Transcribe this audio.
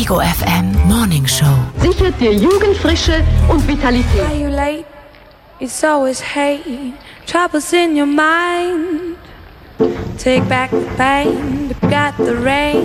Ego FM Morning Show. Sichert dir Jugendfrische und Vitalität. Are you late? It's always hate. Troubles in your mind. Take back the pain, but got the rain.